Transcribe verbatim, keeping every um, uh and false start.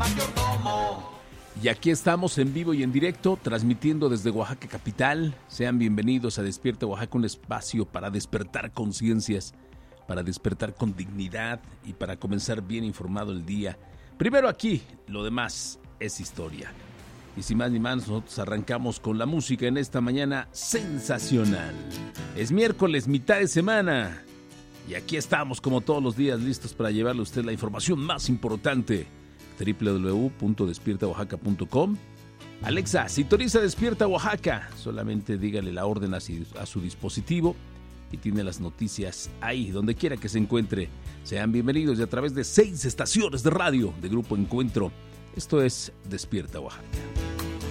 mayordomo. Y aquí estamos en vivo y en directo, transmitiendo desde Oaxaca capital. Sean bienvenidos a Despierta Oaxaca, un espacio para despertar conciencias, para despertar con dignidad y para comenzar bien informado el día. Primero aquí, lo demás es historia. Y sin más ni más, nosotros arrancamos con la música en esta mañana sensacional. Es miércoles, mitad de semana. Y aquí estamos como todos los días listos para llevarle a usted la información más importante. doble u doble u doble u punto despierta oaxaca punto com. Alexa, sintoniza Despierta Oaxaca. Solamente dígale la orden a su, a su dispositivo y tiene las noticias ahí, donde quiera que se encuentre. Sean bienvenidos y a través de seis estaciones de radio de Grupo Encuentro. Esto es Despierta Oaxaca.